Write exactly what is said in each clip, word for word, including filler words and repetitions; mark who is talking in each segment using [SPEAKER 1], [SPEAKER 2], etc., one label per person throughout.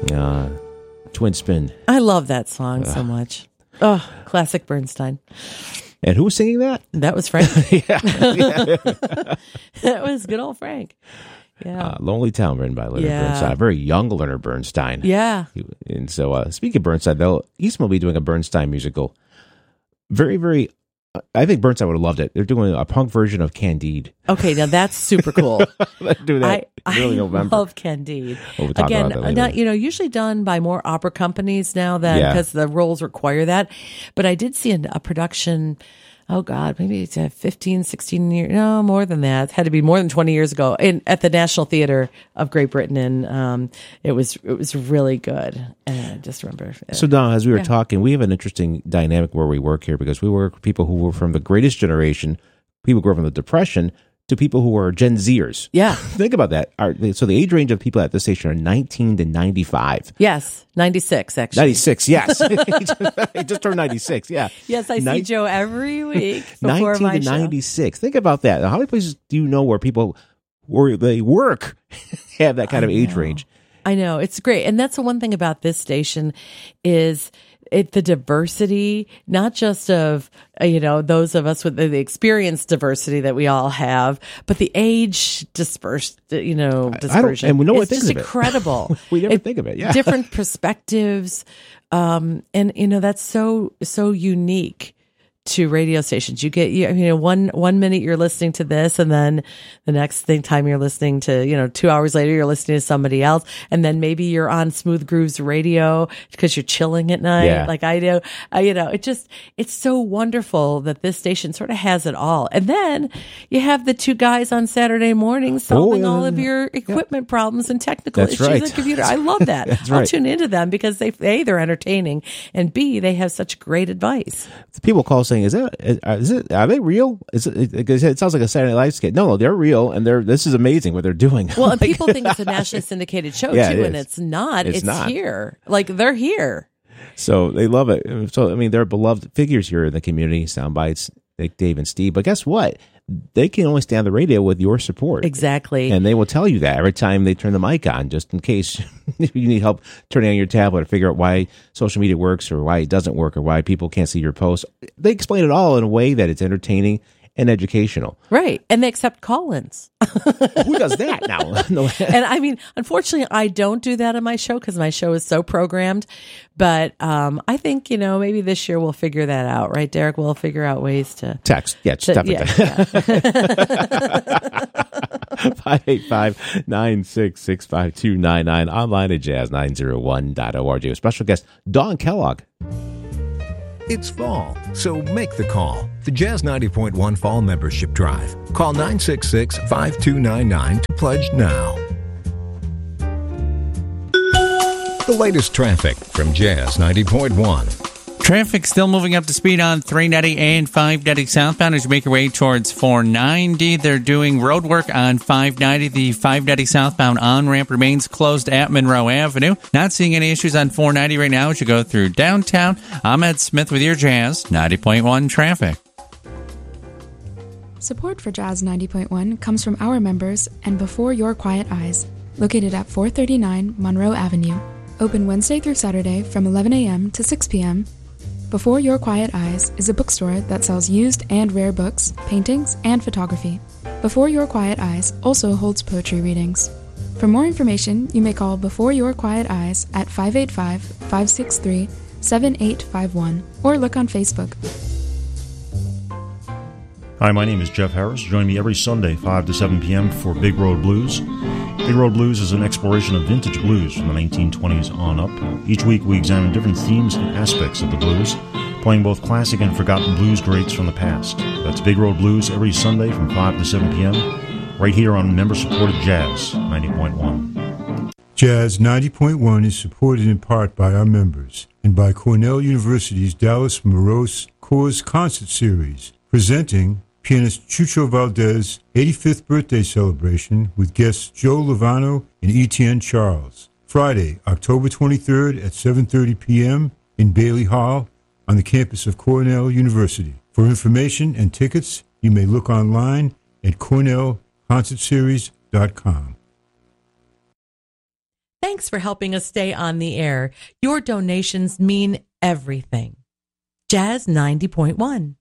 [SPEAKER 1] Uh, Twin Spin.
[SPEAKER 2] I love that song uh. so much. Oh, classic Bernstein.
[SPEAKER 1] And who was singing that?
[SPEAKER 2] That was Frank.
[SPEAKER 1] yeah, yeah.
[SPEAKER 2] That was good old Frank. Yeah.
[SPEAKER 1] Uh, Lonely Town, written by Leonard
[SPEAKER 2] yeah.
[SPEAKER 1] Bernstein. A very young Leonard Bernstein.
[SPEAKER 2] Yeah.
[SPEAKER 1] And so, uh, speaking of Bernstein, they'll Eastman will be doing a Bernstein musical. Very, very. I think Bernstein would have loved it. They're doing a punk version of Candide.
[SPEAKER 2] Okay, now that's super cool.
[SPEAKER 1] do that.
[SPEAKER 2] I,
[SPEAKER 1] really
[SPEAKER 2] I
[SPEAKER 1] November.
[SPEAKER 2] love Candide.
[SPEAKER 1] We'll talk
[SPEAKER 2] Again,
[SPEAKER 1] about that
[SPEAKER 2] not, you know, usually done by more opera companies now that
[SPEAKER 1] Yeah.
[SPEAKER 2] because the roles require that. But I did see a, a production. Oh God, maybe it's a fifteen, sixteen years, no, more than that. It had to be more than twenty years ago in, at the National Theatre of Great Britain. And um, it was, it was really good. And I just remember. Uh,
[SPEAKER 1] so Don, as we were
[SPEAKER 2] yeah.
[SPEAKER 1] talking, we have an interesting dynamic where we work here because we work with people who were from the greatest generation, people who grew up in the Depression, to people who are Gen Zers.
[SPEAKER 2] Yeah.
[SPEAKER 1] Think about that. Our, so the age range of people at this station are nineteen to ninety-five.
[SPEAKER 2] Yes, ninety-six actually.
[SPEAKER 1] ninety-six, yes. He just turned ninety-six, yeah.
[SPEAKER 2] Yes, I
[SPEAKER 1] Nin-
[SPEAKER 2] see Joe every week before
[SPEAKER 1] nineteen
[SPEAKER 2] my
[SPEAKER 1] to
[SPEAKER 2] show.
[SPEAKER 1] ninety-six. Think about that. How many places do you know where people, where they work, have that kind
[SPEAKER 2] I
[SPEAKER 1] of age
[SPEAKER 2] know.
[SPEAKER 1] range?
[SPEAKER 2] I know. It's great. And that's the one thing about this station is it, the diversity, not just of, uh, you know, those of us with the, the experience diversity that we all have, but the age dispersed, you know, dispersion.
[SPEAKER 1] and we know what
[SPEAKER 2] it's
[SPEAKER 1] thinks
[SPEAKER 2] just
[SPEAKER 1] of it.
[SPEAKER 2] incredible.
[SPEAKER 1] We never
[SPEAKER 2] It-
[SPEAKER 1] think of it, yeah.
[SPEAKER 2] Different perspectives. Um, and, you know, that's so, so unique to radio stations. You get, you know, one, one minute you're listening to this, and then the next thing time you're listening to, you know, two hours later, you're listening to somebody else. And then maybe you're on Smooth Grooves radio because you're chilling at night.
[SPEAKER 1] Yeah.
[SPEAKER 2] Like I do. I, you know, it just, it's so wonderful that this station sort of has it all. And then you have the two guys on Saturday mornings solving
[SPEAKER 1] Oh, yeah,
[SPEAKER 2] all of
[SPEAKER 1] yeah.
[SPEAKER 2] your equipment problems and technical
[SPEAKER 1] That's
[SPEAKER 2] issues
[SPEAKER 1] right.
[SPEAKER 2] on the computer. I love that.
[SPEAKER 1] That's
[SPEAKER 2] I'll
[SPEAKER 1] right.
[SPEAKER 2] tune into them because they, A, they're entertaining, and B, they have such great advice.
[SPEAKER 1] People call saying, "Is that is it? Are they real? Is it? It, it sounds like a Saturday Night Live skit." No, no, they're real, and they're. This is amazing what they're doing.
[SPEAKER 2] Well, and
[SPEAKER 1] Like-
[SPEAKER 2] people think it's a nationally syndicated show
[SPEAKER 1] Yeah,
[SPEAKER 2] too,
[SPEAKER 1] it
[SPEAKER 2] and
[SPEAKER 1] is.
[SPEAKER 2] it's not.
[SPEAKER 1] It's
[SPEAKER 2] It's,
[SPEAKER 1] not.
[SPEAKER 2] here. Like they're here.
[SPEAKER 1] So they love it. So I mean, they're beloved figures here in the community. Sound bites, like Dave and Steve. But guess what? They can only stay on the radio with your support.
[SPEAKER 2] Exactly.
[SPEAKER 1] And they will tell you that every time they turn the mic on, just in case you need help turning on your tablet or figure out why social media works or why it doesn't work or why people can't see your posts. They explain it all in a way that it's entertaining and educational.
[SPEAKER 2] Right. And they accept call-ins.
[SPEAKER 1] Who does that now? No.
[SPEAKER 2] And I mean, unfortunately, I don't do that on my show because my show is so programmed. But um, I think, you know, maybe this year we'll figure that out, right, Derek? We'll figure out ways to
[SPEAKER 1] Text. Yeah, just
[SPEAKER 2] to-
[SPEAKER 1] definitely.
[SPEAKER 2] yeah, yeah.
[SPEAKER 1] five eight five, nine six six, five two nine nine. Online at jazz nine oh one dot org. With special guest, Dawn Kellogg.
[SPEAKER 3] It's fall, so make the call. The Jazz ninety point one Fall Membership Drive. Call nine six six, five two nine nine to pledge now. The latest traffic from Jazz ninety point one.
[SPEAKER 4] Traffic still moving up to speed on three ninety and five ninety southbound as you make your way towards four ninety. They're doing road work on five ninety. The five ninety southbound on-ramp remains closed at Monroe Avenue. Not seeing any issues on four ninety right now as you go through downtown. I'm Ed Smith with your Jazz ninety point one traffic.
[SPEAKER 5] Support for Jazz ninety point one comes from our members and Before Your Quiet Eyes, located at four thirty-nine Monroe Avenue. Open Wednesday through Saturday from eleven a.m. to six p.m. Before Your Quiet Eyes is a bookstore that sells used and rare books, paintings, and photography. Before Your Quiet Eyes also holds poetry readings. For more information, you may call Before Your Quiet Eyes at five eight five, five six three, seven eight five one or look on Facebook.
[SPEAKER 6] Hi, my name is Jeff Harris. Join me every Sunday, five to seven p.m. for Big Road Blues. Big Road Blues is an exploration of vintage blues from the nineteen twenties on up. Each week we examine different themes and aspects of the blues, playing both classic and forgotten blues greats from the past. That's Big Road Blues every Sunday from five to seven p.m. right here on member-supported Jazz ninety point one.
[SPEAKER 7] Jazz ninety point one is supported in part by our members and by Cornell University's Dallas Morose Coors Concert Series, presenting pianist Chucho Valdez' eighty-fifth birthday celebration with guests Joe Lovano and Etienne Charles. Friday, October twenty-third at seven thirty p.m. in Bailey Hall on the campus of Cornell University. For information and tickets, you may look online at cornell concert series dot com.
[SPEAKER 2] Thanks for helping us stay on the air. Your donations mean everything. Jazz ninety point one.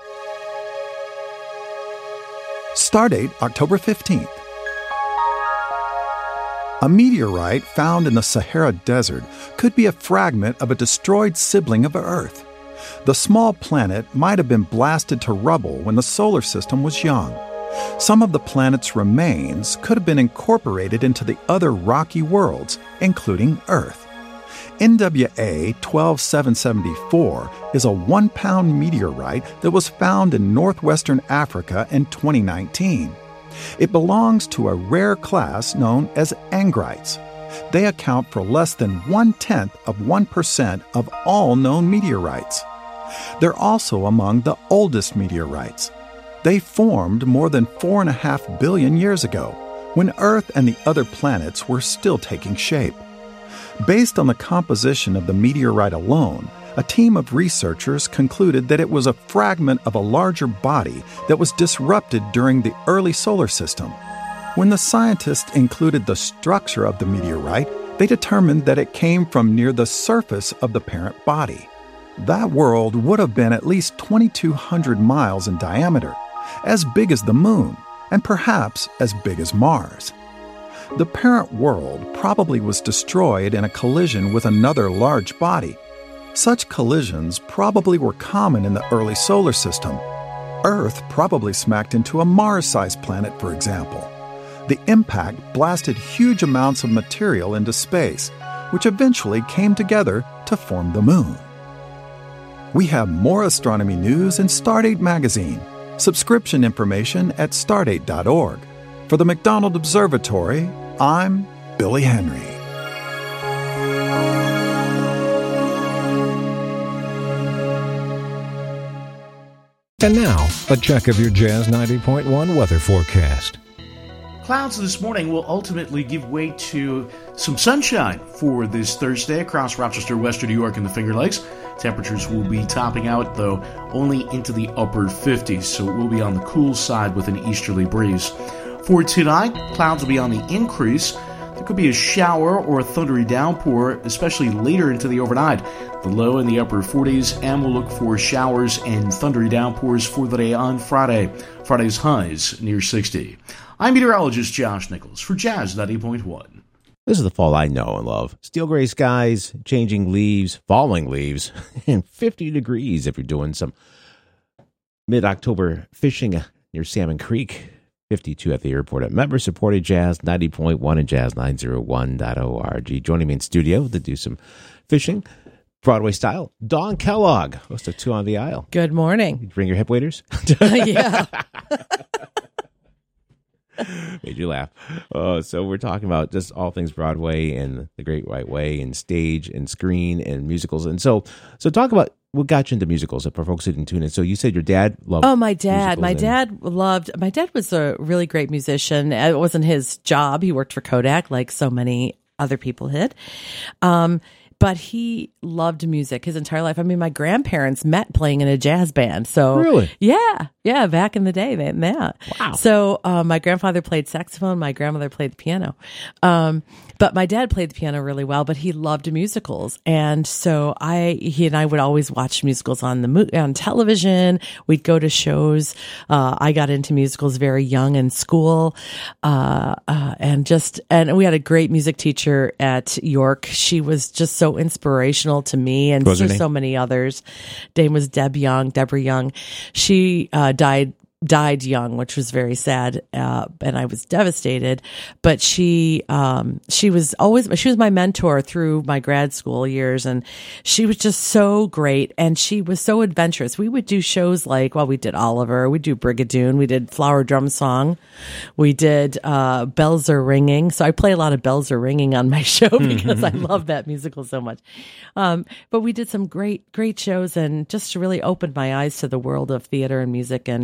[SPEAKER 8] Stardate October fifteenth. A meteorite found in the Sahara Desert could be a fragment of a destroyed sibling of Earth. The small planet might have been blasted to rubble when the solar system was young. Some of the planet's remains could have been incorporated into the other rocky worlds, including Earth. N W A twelve seven seventy-four is a one-pound meteorite that was found in northwestern Africa in twenty nineteen. It belongs to a rare class known as angrites. They account for less than one-tenth of one percent of all known meteorites. They're also among the oldest meteorites. They formed more than four and a half billion years ago, when Earth and the other planets were still taking shape. Based on the composition of the meteorite alone, a team of researchers concluded that it was a fragment of a larger body that was disrupted during the early solar system. When the scientists included the structure of the meteorite, they determined that it came from near the surface of the parent body. That world would have been at least twenty-two hundred miles in diameter, as big as the Moon, and perhaps as big as Mars. The parent world probably was destroyed in a collision with another large body. Such collisions probably were common in the early solar system. Earth probably smacked into a Mars-sized planet, for example. The impact blasted huge amounts of material into space, which eventually came together to form the Moon. We have more astronomy news in Stardate magazine. Subscription information at stardate dot org. For the McDonald Observatory, I'm Billy Henry.
[SPEAKER 3] And now, a check of your Jazz ninety point one weather forecast.
[SPEAKER 9] Clouds this morning will ultimately give way to some sunshine for this Thursday across Rochester, Western New York, and the Finger Lakes. Temperatures will be topping out, though, only into the upper fifties, so it will be on the cool side with an easterly breeze. For tonight, clouds will be on the increase. There could be a shower or a thundery downpour, especially later into the overnight. The low in the upper forties, and we'll look for showers and thundery downpours for the day on Friday. Friday's highs near sixty. I'm meteorologist Josh Nichols for Jazz ninety point one.
[SPEAKER 1] This is the fall I know and love. Steel gray skies, changing leaves, falling leaves, and fifty degrees if you're doing some mid-October fishing near Salmon Creek. fifty-two at the airport at member-supported Jazz ninety point one and Jazz nine oh one dot org. Joining me in studio to do some fishing, Broadway style, Dawn Kellogg, host of Two on the Aisle.
[SPEAKER 2] Good morning.
[SPEAKER 1] Did you bring your hip waders?
[SPEAKER 2] Yeah.
[SPEAKER 1] Made you laugh. Uh, so we're talking about just all things Broadway and the Great White Way and stage and screen and musicals. And so, so talk about what got you into musicals for folks who didn't tune in. So you said your dad loved.
[SPEAKER 2] Oh, my dad. My
[SPEAKER 1] and,
[SPEAKER 2] dad loved. My dad was a really great musician. It wasn't his job. He worked for Kodak, like so many other people did. Um, But he loved music his entire life. I mean, my grandparents met playing in a jazz band. So
[SPEAKER 1] really,
[SPEAKER 2] yeah, yeah. Back in the day, they met.
[SPEAKER 1] Wow.
[SPEAKER 2] So um, my grandfather played saxophone. My grandmother played the piano. Um, but my dad played the piano really well. But he loved musicals, and so I, he and I would always watch musicals on the mo- on television. We'd go to shows. Uh, I got into musicals very young in school, uh, uh, and just and we had a great music teacher at York. She was just so inspirational to me and so, so many others. Name was Deb Young, Deborah Young. She uh, died died young, which was very sad, uh, and I was devastated. But she um, she was always she was my mentor through my grad school years, and she was just so great, and she was so adventurous. We would do shows like, well, we did Oliver, we do Brigadoon, we did Flower Drum Song, we did uh, Bells Are Ringing. So I play a lot of Bells Are Ringing on my show because I love that musical so much. Um, but we did some great great shows, and just really opened my eyes to the world of theater and music. And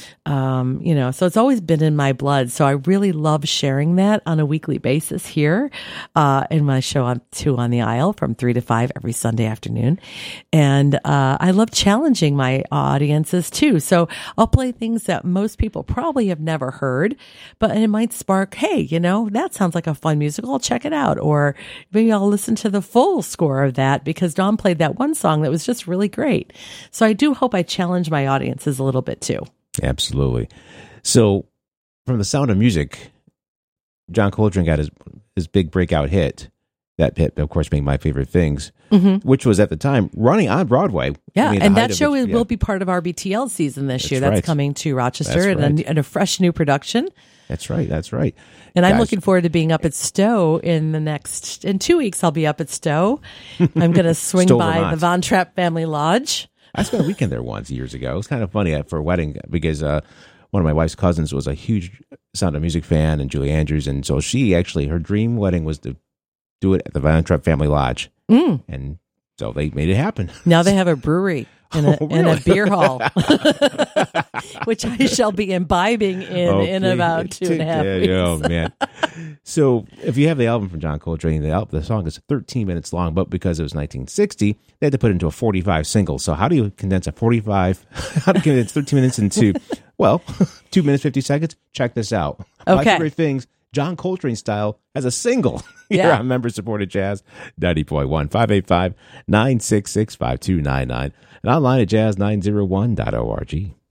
[SPEAKER 2] Um, you know, so it's always been in my blood. So I really love sharing that on a weekly basis here uh, in my show on Two on the Aisle from three to five every Sunday afternoon. And uh, I love challenging my audiences too. So I'll play things that most people probably have never heard, but it might spark, hey, you know, that sounds like a fun musical. I'll check it out. Or maybe I'll listen to the full score of that because Dawn played that one song that was just really great. So I do hope I challenge my audiences a little bit too.
[SPEAKER 1] Absolutely. So from The Sound of Music, John Coltrane got his his big breakout hit. That hit, of course, being My Favorite Things, mm-hmm. which was at the time running on Broadway.
[SPEAKER 2] Yeah,
[SPEAKER 1] I mean,
[SPEAKER 2] and that show
[SPEAKER 1] which,
[SPEAKER 2] is,
[SPEAKER 1] yeah.
[SPEAKER 2] will be part of our B T L season this
[SPEAKER 1] That's
[SPEAKER 2] year. That's
[SPEAKER 1] right.
[SPEAKER 2] coming to Rochester
[SPEAKER 1] That's
[SPEAKER 2] and,
[SPEAKER 1] right.
[SPEAKER 2] a, and a fresh new production.
[SPEAKER 1] That's right. That's right.
[SPEAKER 2] And
[SPEAKER 1] Guys.
[SPEAKER 2] I'm looking forward to being up at Stowe in the next, in two weeks, I'll be up at Stowe. I'm going to swing
[SPEAKER 1] Stowe,
[SPEAKER 2] by
[SPEAKER 1] Vermont.
[SPEAKER 2] the Von Trapp Family Lodge.
[SPEAKER 1] I spent a weekend there once years ago. It was kind of funny for a wedding because uh, one of my wife's cousins was a huge Sound of Music fan, and Julie Andrews. And so she actually, her dream wedding was to do it at the Von Trapp Family Lodge. Mm. And so they made it happen.
[SPEAKER 2] Now they have a brewery and a,
[SPEAKER 1] Oh, really?
[SPEAKER 2] and a beer hall, which I shall be imbibing in
[SPEAKER 1] Okay.
[SPEAKER 2] in about two and a half
[SPEAKER 1] Yeah,
[SPEAKER 2] weeks.
[SPEAKER 1] yeah, oh, man. So if you have the album from John Coltrane, the, album, the song is thirteen minutes long, but because it was nineteen sixty, they had to put it into a forty-five single. So how do you condense a forty-five, how do you condense thirteen minutes into, well, two minutes, fifty seconds? Check this out. My
[SPEAKER 2] Okay.
[SPEAKER 1] Favorite Things, John Coltrane style, as a single here
[SPEAKER 2] Yeah.
[SPEAKER 1] on Member-Supported Jazz ninety point one, five eight five, nine six six, five two nine nine, and online at jazz nine oh one dot org.